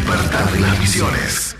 despertar de las visiones.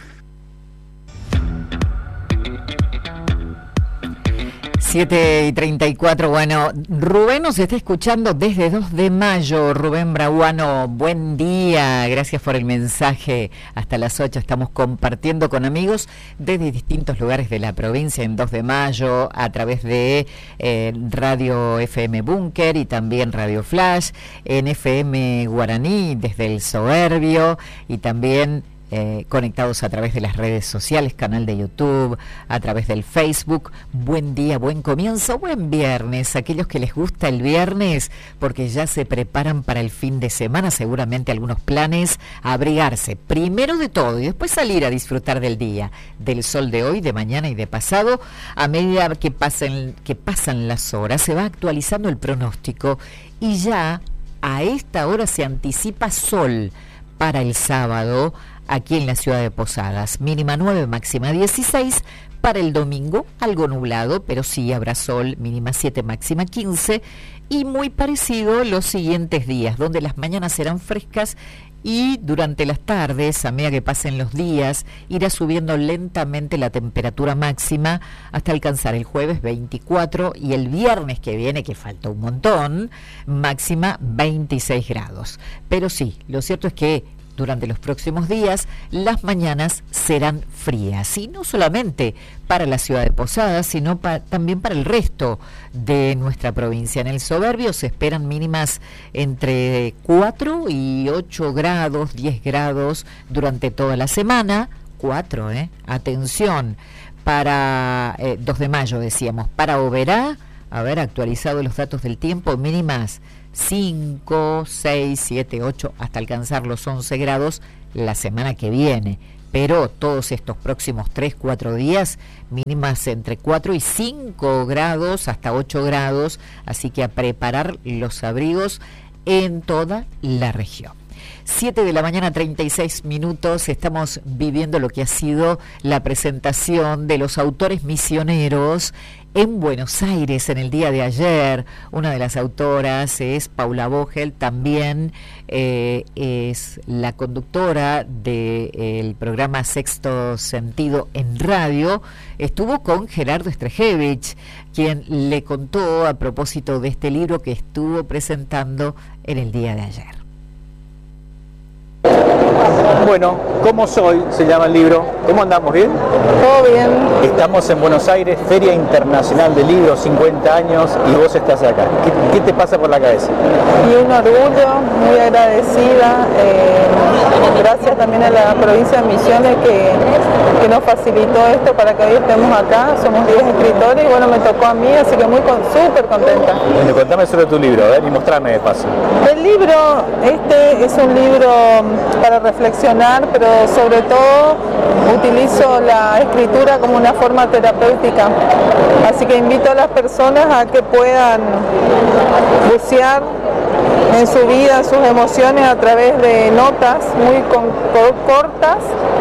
7:34, bueno, Rubén nos está escuchando desde 2 de mayo, Rubén Braguano, buen día, gracias por el mensaje, hasta las 8 estamos compartiendo con amigos desde distintos lugares de la provincia en 2 de mayo, a través de Radio FM Búnker y también Radio Flash, en FM Guaraní desde el Soberbio y también conectados a través de las redes sociales, canal de YouTube, a través del Facebook. Buen día, buen comienzo, buen viernes. Aquellos que les gusta el viernes porque ya se preparan para el fin de semana, seguramente algunos planes, abrigarse primero de todo y después salir a disfrutar del día, del sol de hoy, de mañana y de pasado. A medida que pasan las horas se va actualizando el pronóstico y ya a esta hora se anticipa sol para el sábado aquí en la ciudad de Posadas, mínima 9, máxima 16, para el domingo algo nublado, pero sí habrá sol, mínima 7, máxima 15, y muy parecido los siguientes días, donde las mañanas serán frescas y durante las tardes, a medida que pasen los días, irá subiendo lentamente la temperatura máxima hasta alcanzar el jueves 24 y el viernes que viene, que falta un montón, máxima 26 grados. Pero sí, lo cierto es que durante los próximos días, las mañanas serán frías, y no solamente para la ciudad de Posadas, sino también para el resto de nuestra provincia. En el Soberbio se esperan mínimas entre 4 y 8 grados, 10 grados durante toda la semana. 4, atención, para 2 de mayo decíamos, para Oberá, haber actualizado los datos del tiempo, mínimas 5, 6, 7, 8, hasta alcanzar los 11 grados la semana que viene. Pero todos estos próximos 3, 4 días, mínimas entre 4 y 5 grados, hasta 8 grados, así que a preparar los abrigos en toda la región. 7 de la mañana, 36 minutos, estamos viviendo lo que ha sido la presentación de los autores misioneros en Buenos Aires en el día de ayer. Una de las autoras es Paula Vogel, también es la conductora del programa Sexto Sentido en radio. Estuvo con Gerardo Strejevich, quien le contó a propósito de este libro que estuvo presentando en el día de ayer. Bueno, ¿cómo soy? Se llama el libro. ¿Cómo andamos? ¿Bien? Todo bien. Estamos en Buenos Aires, Feria Internacional del Libro, 50 años, y vos estás acá. ¿Qué te pasa por la cabeza? Y un orgullo, muy agradecida. Gracias también a la provincia de Misiones que nos facilitó esto para que hoy estemos acá. Somos 10 escritores y bueno, me tocó a mí, así que súper contenta. Bueno, contame sobre tu libro, a ver, y mostrame de paso. El libro, este es un libro para reflexionar, pero sobre todo utilizo la escritura como una forma terapéutica. Así que invito a las personas a que puedan bucear en su vida, sus emociones a través de notas muy cortas,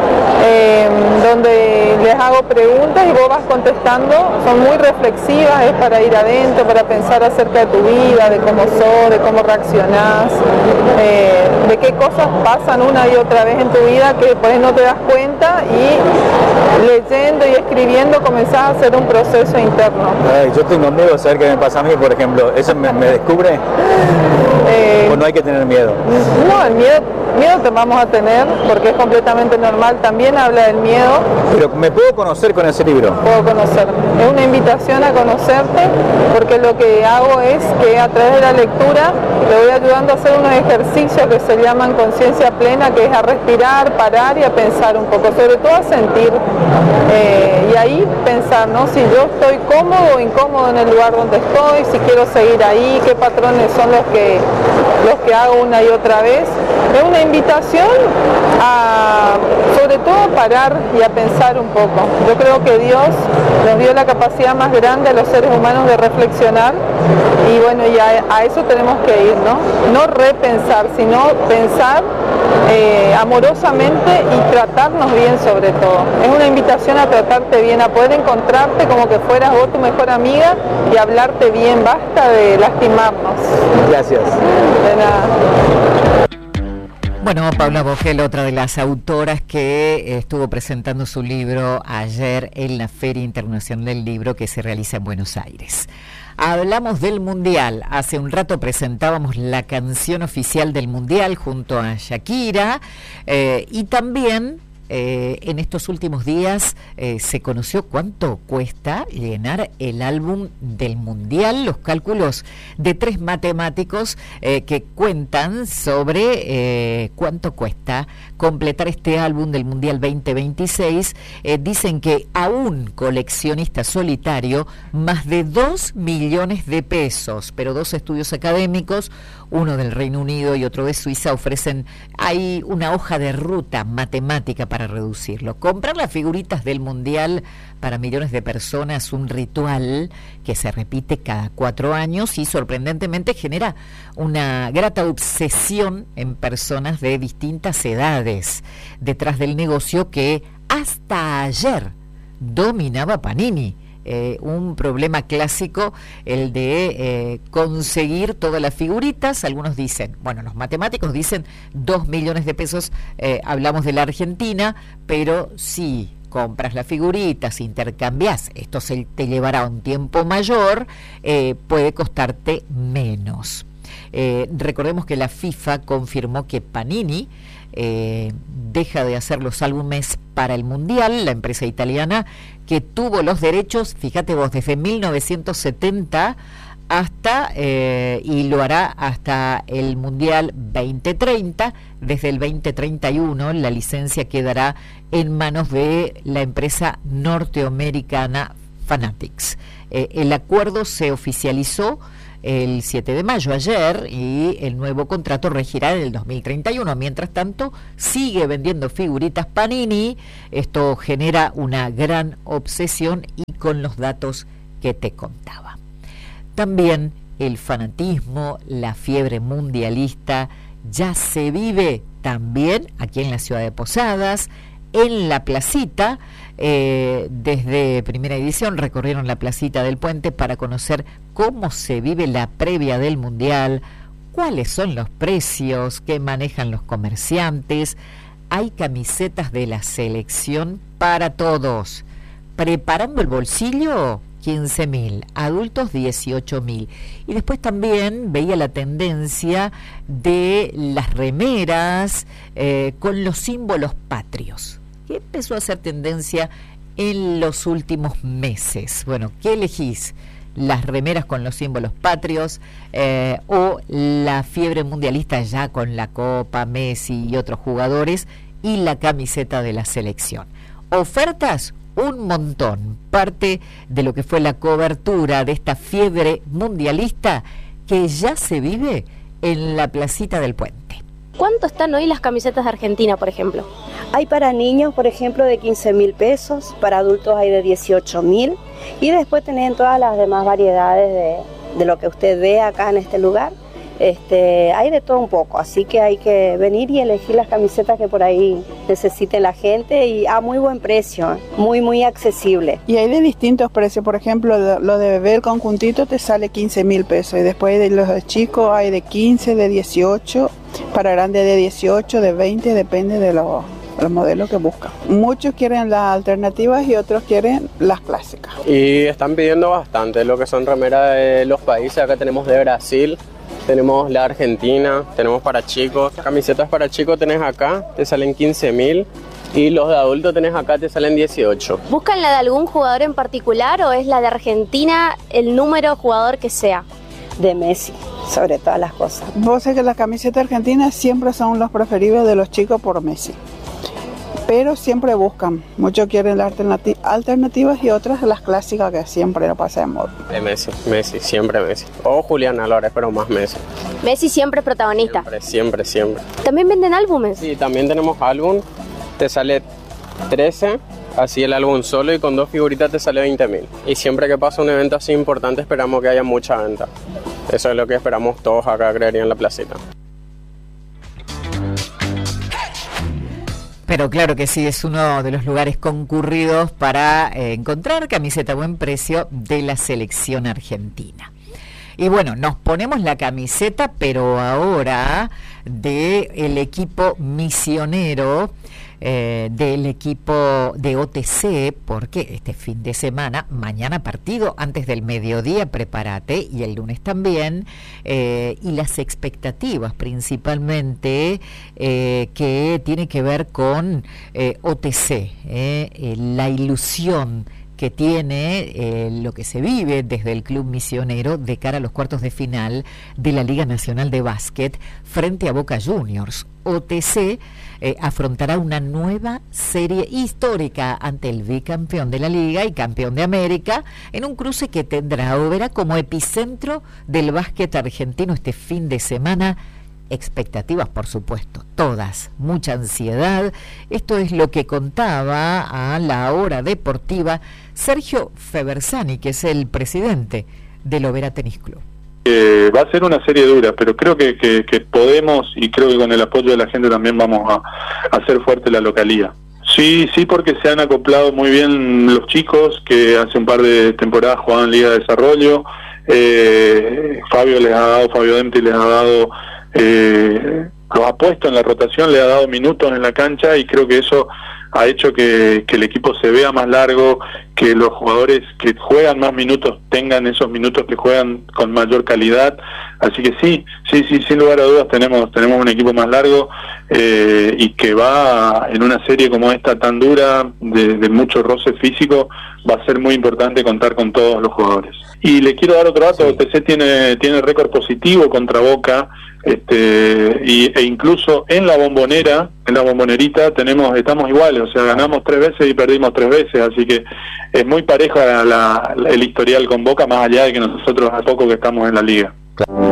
donde les hago preguntas y vos vas contestando. Son muy reflexivas, es para ir adentro, para pensar acerca de tu vida, de cómo sos, de cómo reaccionás, de qué cosas pasan una y otra vez en tu vida que por ahí no te das cuenta, y leyendo y escribiendo comenzás a hacer un proceso interno. Ay, yo tengo miedo de saber qué me pasa a mí, por ejemplo. ¿Eso me descubre? ¿O no hay que tener miedo? No, el miedo te vamos a tener porque es completamente normal. También habla del miedo. Pero ¿me puedo conocer con ese libro? Puedo conocer. Es una invitación a conocerte, porque lo que hago es que a través de la lectura te voy ayudando a hacer unos ejercicios que se llaman conciencia plena, que es a respirar, parar y a pensar un poco, sobre todo a sentir. Y ahí pensar, ¿no? Si yo estoy cómodo o incómodo en el lugar donde estoy, si quiero seguir ahí, qué patrones son los que hago una y otra vez. Es una invitación a, sobre todo, a parar y a pensar un poco. Yo creo que Dios nos dio la capacidad más grande a los seres humanos de reflexionar, y bueno, y a eso tenemos que ir, ¿no? No repensar, sino pensar amorosamente y tratarnos bien sobre todo. Es una invitación a tratarte bien, a poder encontrarte como que fueras vos tu mejor amiga y hablarte bien. Basta de lastimarnos. Gracias. De nada. Bueno, Paula Vogel, otra de las autoras que estuvo presentando su libro ayer en la Feria Internacional del Libro que se realiza en Buenos Aires. Hablamos del Mundial. Hace un rato presentábamos la canción oficial del Mundial junto a Shakira y también en estos últimos días se conoció cuánto cuesta llenar el álbum del Mundial, los cálculos de 3 matemáticos que cuentan sobre cuánto cuesta completar este álbum del Mundial 2026. Dicen que a un coleccionista solitario más de 2 millones de pesos, pero 2 estudios académicos, uno del Reino Unido y otro de Suiza, ofrecen ahí una hoja de ruta matemática para reducirlo. Comprar las figuritas del Mundial para millones de personas, un ritual que se repite cada 4 años y sorprendentemente genera una grata obsesión en personas de distintas edades, detrás del negocio que hasta ayer dominaba Panini. Un problema clásico, el de conseguir todas las figuritas. Algunos dicen, bueno, los matemáticos dicen 2 millones de pesos, hablamos de la Argentina, pero si compras las figuritas, intercambias, esto te llevará un tiempo mayor, puede costarte menos. Recordemos que la FIFA confirmó que Panini deja de hacer los álbumes para el Mundial, la empresa italiana que tuvo los derechos, fíjate vos, desde 1970 hasta, y lo hará hasta el Mundial 2030. Desde el 2031 la licencia quedará en manos de la empresa norteamericana Fanatics. El acuerdo se oficializó el 7 de mayo, ayer, y el nuevo contrato regirá en el 2031. Mientras tanto, sigue vendiendo figuritas Panini. Esto genera una gran obsesión y con los datos que te contaba. También el fanatismo, la fiebre mundialista, ya se vive también aquí en la ciudad de Posadas, en la placita. Desde Primera Edición recorrieron la placita del Puente para conocer cómo se vive la previa del Mundial, cuáles son los precios que manejan los comerciantes. Hay camisetas de la selección para todos. Preparando el bolsillo, 15.000, adultos 18.000. Y después también veía la tendencia de las remeras con los símbolos patrios, que empezó a ser tendencia en los últimos meses. Bueno, ¿qué elegís? ¿Las remeras con los símbolos patrios o la fiebre mundialista ya con la Copa, Messi y otros jugadores y la camiseta de la selección? Ofertas, un montón. Parte de lo que fue la cobertura de esta fiebre mundialista que ya se vive en la placita del Puente. ¿Cuánto están hoy las camisetas de Argentina, por ejemplo? Hay para niños, por ejemplo, de 15.000 pesos, para adultos hay de 18.000 y después tienen todas las demás variedades de lo que usted ve acá en este lugar. Hay de todo un poco, así que hay que venir y elegir las camisetas que por ahí necesite la gente y a muy buen precio, muy accesible. Y hay de distintos precios, por ejemplo, lo de bebé, el conjuntito te sale 15.000 pesos y después de los de chicos hay de 15, de 18, para grande de 18, de 20, depende de los modelos que buscan. Muchos quieren las alternativas y otros quieren las clásicas. Y están pidiendo bastante lo que son remeras de los países. Acá tenemos de Brasil, tenemos la Argentina, tenemos para chicos. Camisetas para chicos tenés acá, te salen 15.000 y los de adultos tenés acá, te salen 18. ¿Buscan la de algún jugador en particular o es la de Argentina el número de jugador que sea? De Messi, sobre todas las cosas. Vos sabés que las camisetas argentinas siempre son los preferibles de los chicos por Messi. Pero siempre buscan, muchos quieren las alternativas y otras las clásicas que siempre lo pasa de moda. De Messi, siempre Messi. O Julián Álvarez, pero más Messi. Messi siempre protagonista. Siempre. ¿También venden álbumes? Sí, también tenemos álbum, te sale 13, así el álbum solo y con 2 figuritas te sale 20.000. Y siempre que pasa un evento así importante esperamos que haya mucha venta. Eso es lo que esperamos todos acá, creería, en la placita. Pero claro que sí, es uno de los lugares concurridos para encontrar camiseta a buen precio de la selección argentina. Y bueno, nos ponemos la camiseta, pero ahora del equipo misionero, del equipo de OTC, porque este fin de semana, mañana partido, antes del mediodía, prepárate, y el lunes también, y las expectativas principalmente que tiene que ver con OTC, la ilusión que tiene lo que se vive desde el Club Misionero de cara a los cuartos de final de la Liga Nacional de Básquet frente a Boca Juniors. OTC afrontará una nueva serie histórica ante el bicampeón de la Liga y campeón de América en un cruce que tendrá o verá como epicentro del básquet argentino este fin de semana. Expectativas, por supuesto, todas, mucha ansiedad. Esto es lo que contaba a La Hora Deportiva Sergio Febersani, que es el presidente del Oberá Tenis Club. Va a ser una serie dura, pero creo que podemos, y creo que con el apoyo de la gente también vamos a hacer fuerte la localía. Sí, porque se han acoplado muy bien los chicos que hace un par de temporadas jugaban Liga de Desarrollo. Fabio Dempti les ha dado, los ha puesto en la rotación, le ha dado minutos en la cancha, y creo que eso ha hecho que el equipo se vea más largo, que los jugadores que juegan más minutos tengan esos minutos que juegan con mayor calidad. Así que sí, sin lugar a dudas tenemos un equipo más largo, y que va en una serie como esta tan dura, de mucho roce físico, va a ser muy importante contar con todos los jugadores. Y le quiero dar otro dato: OTC tiene récord positivo contra Boca, e incluso en la bombonerita estamos iguales, o sea, ganamos 3 veces y perdimos 3 veces, así que es muy pareja el historial con Boca, más allá de que nosotros a poco que estamos en la liga.